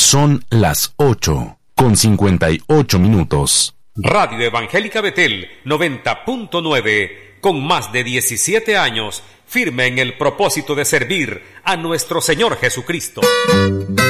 Son las 8:58. Radio Evangélica Betel 90.9, con más de 17 años, firme en el propósito de servir a nuestro Señor Jesucristo.